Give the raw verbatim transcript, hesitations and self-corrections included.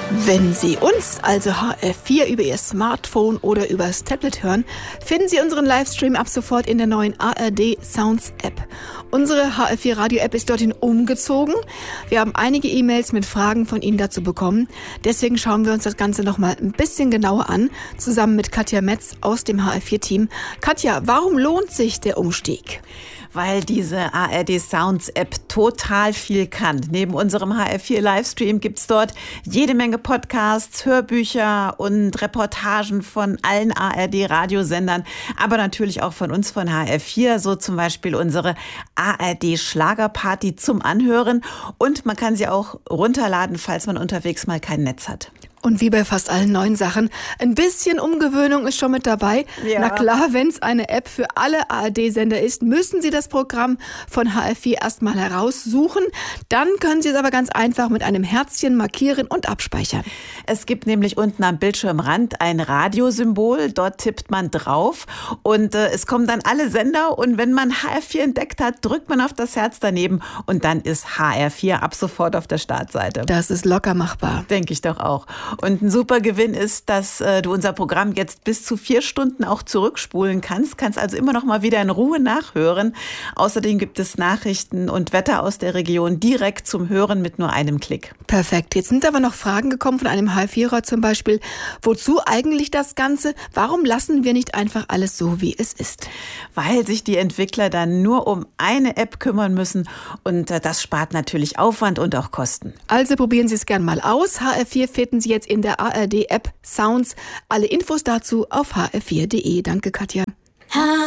Wenn Sie uns, also H R vier, über Ihr Smartphone oder übers Tablet hören, finden Sie unseren Livestream ab sofort in der neuen A R D Sounds App. Unsere H R vier Radio App ist dorthin umgezogen. Wir haben einige E-Mails mit Fragen von Ihnen dazu bekommen. Deswegen schauen wir uns das Ganze nochmal ein bisschen genauer an, zusammen mit Katja Metz aus dem H R vier Team. Katja, warum lohnt sich der Umstieg? Weil diese A R D Sounds App total viel kann. Neben unserem H R vier Livestream gibt's dort jede Menge Podcasts, Hörbücher und Reportagen von allen A R D Radiosendern, aber natürlich auch von uns von H R vier, so zum Beispiel unsere A R D Schlagerparty zum Anhören, und man kann sie auch runterladen, falls man unterwegs mal kein Netz hat. Und wie bei fast allen neuen Sachen, ein bisschen Umgewöhnung ist schon mit dabei. Ja. Na klar, wenn es eine App für alle A R D-Sender ist, müssen Sie das Programm von H R vier erstmal heraussuchen. Dann können Sie es aber ganz einfach mit einem Herzchen markieren und abspeichern. Es gibt nämlich unten am Bildschirmrand ein Radiosymbol. Dort tippt man drauf und äh, es kommen dann alle Sender. Und wenn man H R vier entdeckt hat, drückt man auf das Herz daneben und dann ist H R vier ab sofort auf der Startseite. Das ist locker machbar. Denke ich doch auch. Und ein super Gewinn ist, dass äh, du unser Programm jetzt bis zu vier Stunden auch zurückspulen kannst. Kannst also immer noch mal wieder in Ruhe nachhören. Außerdem gibt es Nachrichten und Wetter aus der Region direkt zum Hören mit nur einem Klick. Perfekt. Jetzt sind aber noch Fragen gekommen von einem H R vierer zum Beispiel. Wozu eigentlich das Ganze? Warum lassen wir nicht einfach alles so, wie es ist? Weil sich die Entwickler dann nur um eine App kümmern müssen und äh, das spart natürlich Aufwand und auch Kosten. Also probieren Sie es gern mal aus. H R vier finden Sie jetzt in der A R D App Sounds. Alle Infos dazu auf h r vier punkt d e. Danke, Katja.